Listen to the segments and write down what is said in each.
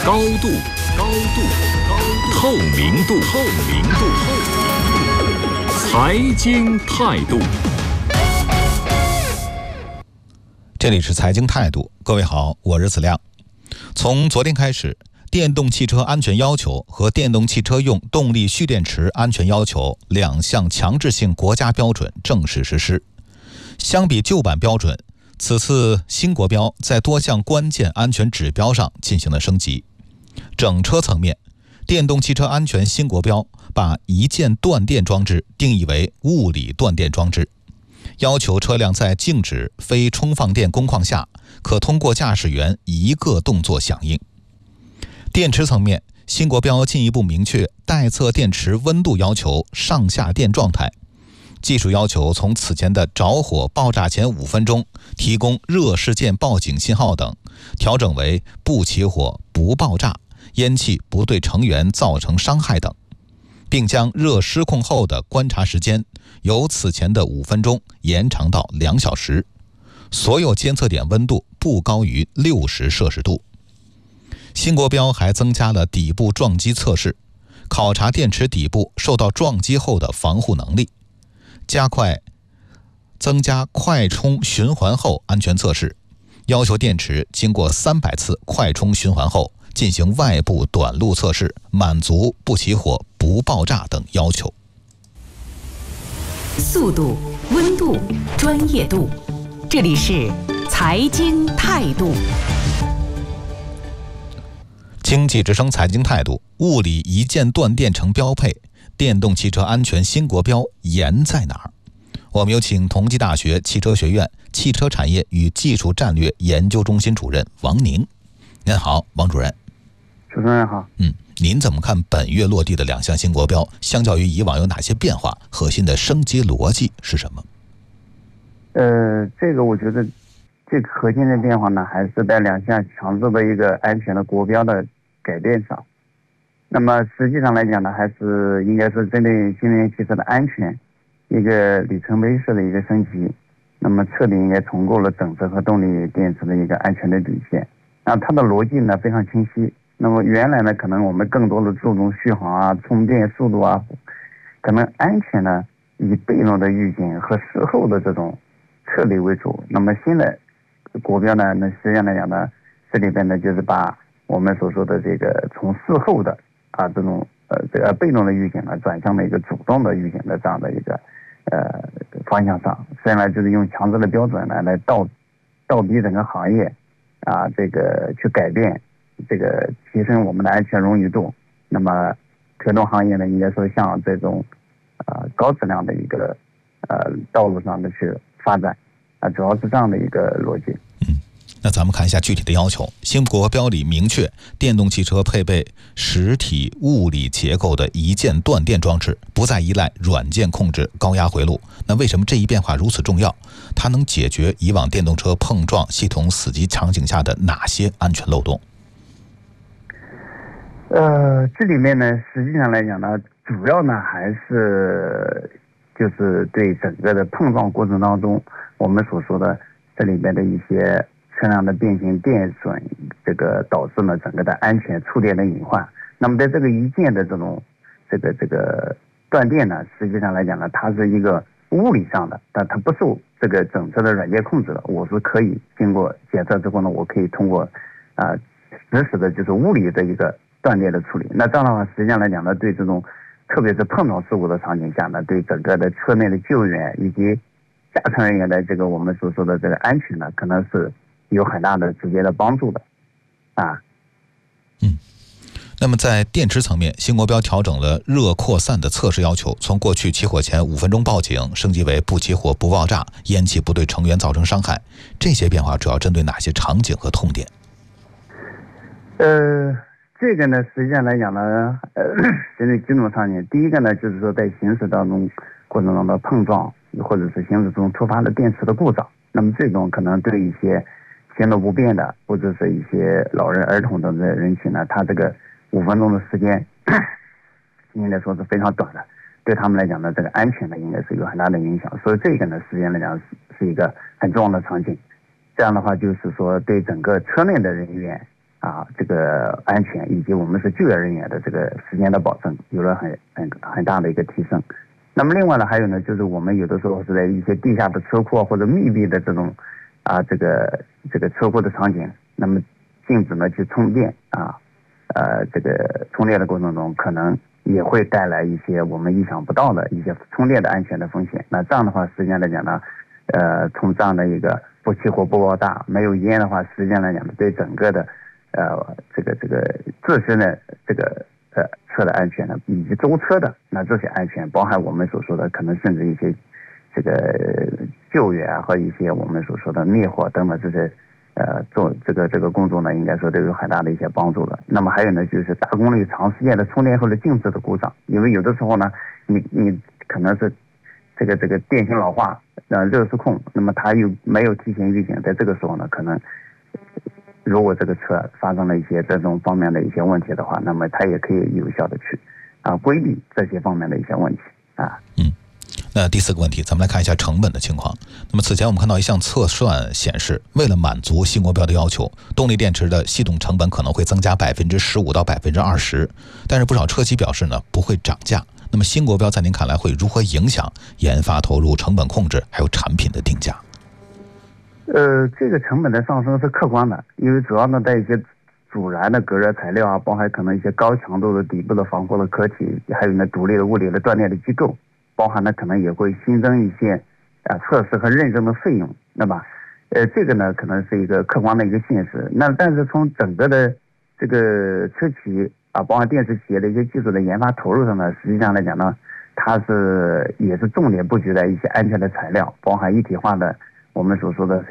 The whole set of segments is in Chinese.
高度，透明度，财经态度。 这里是财经态度，各位好，我是子亮。从昨天开始，电动汽车安全要求和电动汽车用动力蓄电池安全要求两项强制性国家标准正式实施。相比旧版标准，此次新国标在多项关键安全指标上进行了升级。整车层面，电动汽车安全新国标把一键断电装置定义为物理断电装置，要求车辆在静止非充放电工况下，可通过驾驶员一个动作响应。电池层面，新国标进一步明确待测电池温度要求上下电状态，技术要求从此前的着火爆炸前5分钟提供热事件报警信号等，调整为不起火、不爆炸、烟气不对成员造成伤害等，并将热失控后的观察时间由此前的5分钟延长到2小时，所有监测点温度不高于60摄氏度。新国标还增加了底部撞击测试，考察电池底部受到撞击后的防护能力，增加快充循环后安全测试，要求电池经过300次快充循环后进行外部短路测试，满足不起火、不爆炸等要求。 速度、温度、专业度，这里是财经态度。 经济之声财经态度，物理一键断电成标配，电动汽车安全新国标严在哪儿？我们有请同济大学汽车学院汽车产业与技术战略研究中心主任王宁。您好，王主任。 主持人好。 您怎么看本月落地的2项新国标？相较于以往有哪些变化？核心的升级逻辑是什么？ 这个我觉得这个核心的变化呢，还是在2项强制的一个安全的国标的改变上。那么实际上来讲呢，还是应该是针对新能源汽车的安全一个里程碑式的一个升级。那么彻底应该重构了整车和动力电池的一个安全的底线。那它的逻辑呢非常清晰。那么原来呢，可能我们更多的注重续航啊、充电速度啊，可能安全呢以被动的预警和事后的这种策略为主。那么新的国标呢，那实际上来讲呢，这里边呢就是把我们所说的这个从事后的这种这个被动的预警呢，转向了一个主动的预警的这样的一个方向上。实际上呢，就是用强制的标准呢来倒逼整个行业这个去改变。这个提升我们的安全荣誉度，那么推动行业呢，应该说向这种高质量的一个道路上的去发展主要是这样的一个逻辑。 那咱们看一下具体的要求。新国标里明确，电动汽车配备实体物理结构的一键断电装置，不再依赖软件控制高压回路。那为什么这一变化如此重要？它能解决以往电动车碰撞系统死机场景下的哪些安全漏洞？ 这里面呢，实际上来讲呢，主要呢还是就是对整个的碰撞过程当中，我们所说的这里面的一些车辆的变形电损，这个导致了整个的安全触电的隐患。那么在这个一键的这种这个断电呢，实际上来讲呢，它是一个物理上的，但它不受这个整车的软件控制的。我是可以经过检测之后呢，我可以通过实时的就是物理的一个断电的处理。那这样的话，实际上来讲呢，对这种特别是碰撞事故的场景下呢，对整个的车内的救援以及驾乘人员的这个我们所说的这个安全呢，可能是有很大的直接的帮助的那么在电池层面，新国标调整了热扩散的测试要求，从过去起火前5分钟报警升级为不起火、不爆炸、烟气不对成员造成伤害。这些变化主要针对哪些场景和痛点？ 这个呢，实际上来讲呢，针对几种场景。第一个呢，就是说在行驶当中过程中的碰撞，或者是行驶中突发的电池的故障。那么这种可能对一些行动不便的，或者是一些老人、儿童等的人群呢，他这个5分钟的时间应该说是非常短的，对他们来讲呢，这个安全呢应该是有很大的影响。所以这个呢，实际上来讲是一个很重要的场景。这样的话，就是说对整个车内的人员这个安全以及我们是救援人员的这个时间的保证有了很大的一个提升。那么另外呢，还有呢，就是我们有的时候是在一些地下的车库或者密闭的这种这个车库的场景，那么禁止呢去充电这个充电的过程中，可能也会带来一些我们意想不到的一些充电的安全的风险。那这样的话，实际上来讲呢，从这样的一个不起火不爆炸，没有烟的话，实际上来讲呢，对整个的这个自身的这个车的安全呢，以及舟车的那这些安全，包含我们所说的可能甚至一些这个救援和一些我们所说的灭火等等这些做这个工作呢，应该说都有很大的一些帮助了。那么还有呢，就是大功率长时间的充电后的静止的故障，因为有的时候呢，你可能是这个电芯老化热失控，那么它又没有提前预警，在这个时候呢，可能如果这个车发生了一些这种方面的一些问题的话，那么它也可以有效的去规避这些方面的一些问题那第4个问题，咱们来看一下成本的情况。那么此前我们看到一项测算显示，为了满足新国标的要求，动力电池的系统成本可能会增加15%到20%，但是不少车企表示呢，不会涨价。那么新国标在您看来会如何影响研发投入、成本控制还有产品的定价？ 这个成本的上升是客观的，因为主要呢在一些阻燃的隔热材料包含可能一些高强度的底部的防护的壳体，还有呢独立的物理的断裂的机构，包含呢可能也会新增一些测试和认证的费用，那么这个呢可能是一个客观的一个现实。那但是从整个的这个车企包含电池企业的一些技术的研发投入上呢，实际上来讲呢，它也是重点布局在一些安全的材料，包含一体化的我们所说的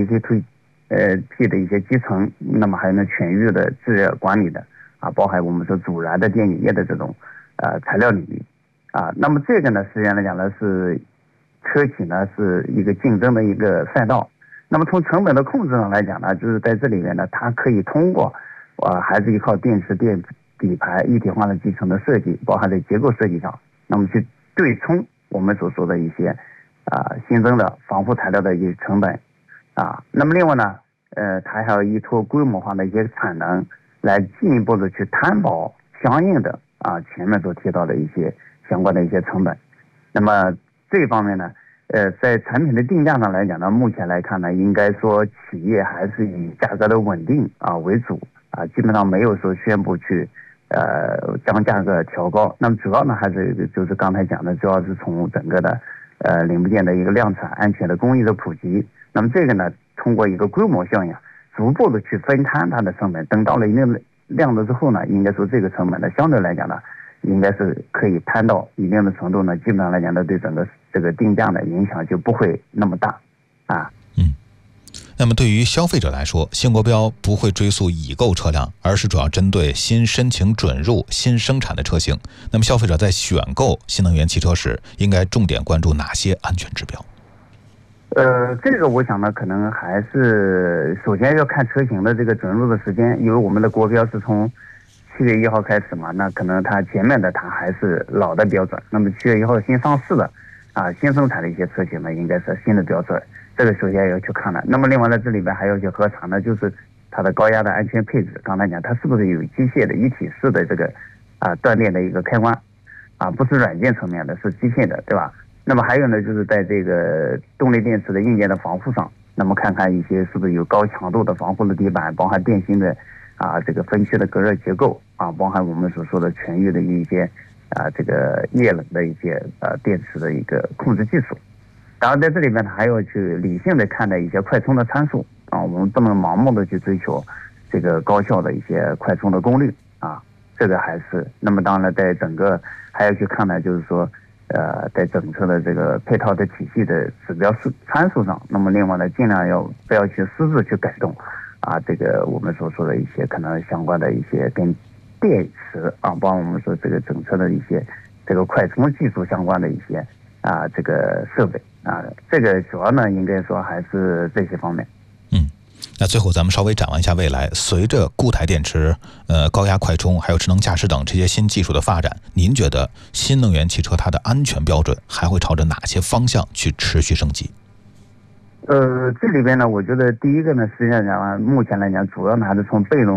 CTC、CTP 的一些集成，那么还有呢全域的制热管理的包含我们说阻燃的电解液的这种材料领域那么这个呢实际上来讲呢是车企呢是一个竞争的一个赛道。那么从成本的控制上来讲呢，就是在这里面呢，它可以通过还是依靠电池电底盘一体化的集成的设计，包含在结构设计上，那么去对冲我们所说的一些新增的防护材料的一些成本那么另外呢它还要依托规模化的一些产能来进一步的去摊薄相应的前面所提到的一些相关的一些成本。那么这方面呢在产品的定价上来讲呢，目前来看呢，应该说企业还是以价格的稳定为主基本上没有说宣布去将价格调高。那么主要呢还是就是刚才讲的，主要是从整个的零部件的一个量产、安全的工艺的普及。那么这个呢，通过一个规模效应，逐步的去分摊它的成本。等到了一定的量的之后呢，应该说这个成本呢，相对来讲呢，应该是可以摊到一定的程度呢，基本上来讲呢，对整个这个定价的影响就不会那么大那么对于消费者来说，新国标不会追溯已购车辆，而是主要针对新申请准入、新生产的车型。那么消费者在选购新能源汽车时，应该重点关注哪些安全指标？ 这个我想呢，可能还是首先要看车型的这个准入的时间，因为我们的国标是从7月1号开始嘛，那可能它前面的它还是老的标准，那么7月1号新上市的新生产的一些车型呢，应该是新的标准，这个首先要去看的。那么另外呢，这里边还要去核查呢，就是它的高压的安全配置。刚才讲它是不是有机械的一体式的这个断电的一个开关不是软件层面的，是机械的，对吧？那么还有呢，就是在这个动力电池的硬件的防护上，那么看看一些是不是有高强度的防护的底板，包含电芯的这个分区的隔热结构包含我们所说的全域的一些这个液冷的一些电池的一个控制技术。当然在这里面还要去理性的看待一些快充的参数我们不能盲目的去追求这个高效的一些快充的功率这个还是。那么当然在整个还要去看呢，就是说在整车的这个配套的体系的指标参数上，那么另外呢，尽量不要去私自去改动这个我们所说的一些可能相关的一些跟电池包括我们说这个整车的一些这个快充技术相关的一些这个设备这个主要呢应该说还是这些方面。 那最后咱们稍微展望一下未来，随着固态电池、高压快充还有智能驾驶等这些新技术的发展，您觉得新能源汽车它的安全标准还会朝着哪些方向去持续升级？ 这里边呢，我觉得第一个呢，实际上讲目前来讲，主要呢还是从被动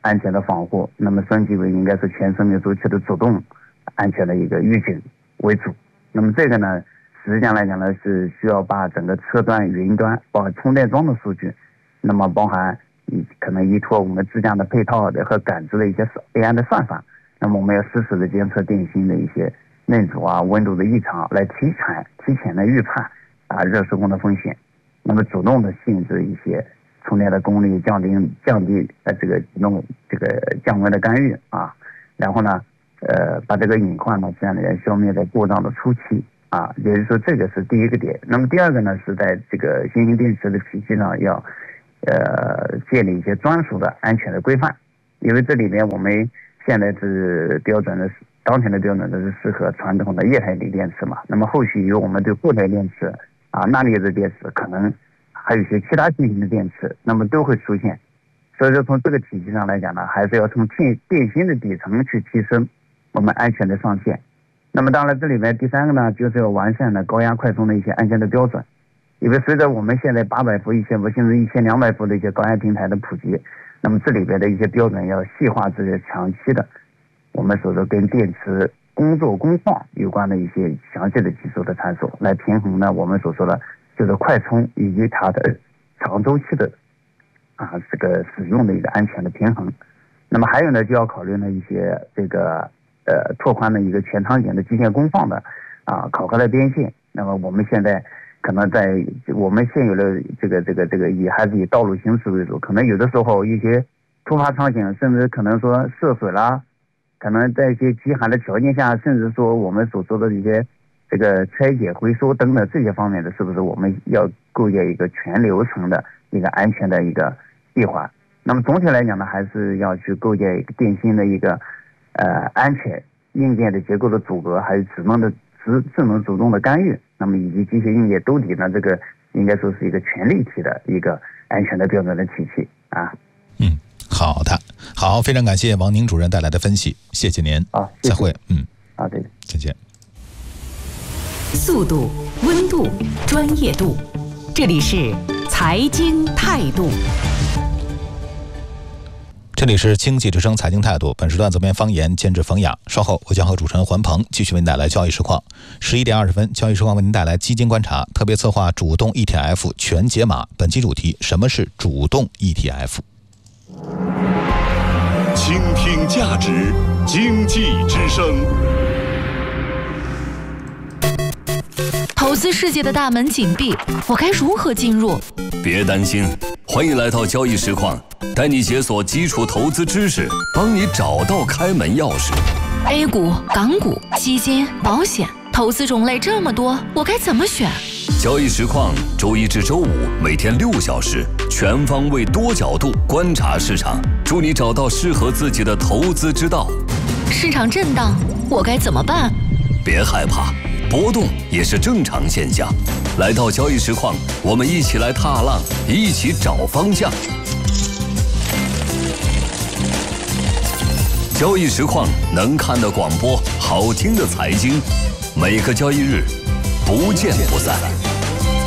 安全的防护，那么升级为应该是全生命周期的主动安全的一个预警为主。那么这个呢，实际上来讲呢，是需要把整个车端、云端，包括充电桩的数据，那么包含可能依托我们自驾的配套的和感知的一些 AI 的算法，那么我们要实时的监测电芯的一些内阻啊、温度的异常，来提前的预判热施工的风险，那么主动的限制一些充电的功率，降低这个降温的干预啊，然后呢把这个隐患呢这样的消灭在故障的初期啊，也就是说这个是第一个点。那么第二个呢是在这个新型电池的体系上要建立一些专属的安全的规范，因为这里面我们现在是标准的当前的标准都是适合传统的液态锂电池嘛，那么后续由我们对固态电池钠离子电池，可能还有一些其他类型的电池，那么都会出现。所以说从这个体系上来讲呢，还是要从电芯的底层去提升我们安全的上限。那么当然这里面第三个呢，就是要完善的高压快充的一些安全的标准，因为随着我们现在800伏、1000伏甚至1200伏的一些高压平台的普及，那么这里边的一些标准要细化这些长期的我们所说跟电池工作工况有关的一些详细的技术的参数，来平衡呢我们所说的就是快充以及它的长周期的这个使用的一个安全的平衡。那么还有呢，就要考虑呢一些这个拓宽的一个全场景的机械功放的考核的边线。那么我们现在可能在我们现有的这个还是以道路行驶为主，可能有的时候一些突发场景，甚至可能说涉水啦，可能在一些极寒的条件下，甚至说我们所说的一些这个拆解回收等等这些方面的，是不是我们要构建一个全流程的一个安全的一个计划？那么总体来讲呢，还是要去构建一个电芯的一个安全硬件的结构的阻隔，还有智能主动的干预，那么以及机械硬件兜底呢，这个应该说是一个全立体的一个安全的标准的体系啊。 好的，好，非常感谢王宁主任带来的分析，谢谢您。 谢谢， 再会。 对， 再见。 速度、温度、专业度，这里是财经态度。 这里是经济之声财经态度，本时段责编方言，监制冯雅。稍后我将和主持人环鹏继续为您带来交易实况。11点20分，交易实况为您带来基金观察特别策划主动 ETF 全解码。本期主题：什么是主动 ETF？ 倾听价值，经济之声。 投资世界的大门紧闭，我该如何进入？ 别担心，欢迎来到交易实况，带你解锁基础投资知识，帮你找到开门钥匙。 A 股、港股、基金、保险，投资种类这么多，我该怎么选？ 交易实况周一至周五每天6小时，全方位多角度观察市场，助你找到适合自己的投资之道。 市场震荡，我该怎么办？ 别害怕，波动也是正常现象。来到交易实况，我们一起来踏浪，一起找方向。交易实况能看的广播，好听的财经，每个交易日不见不散。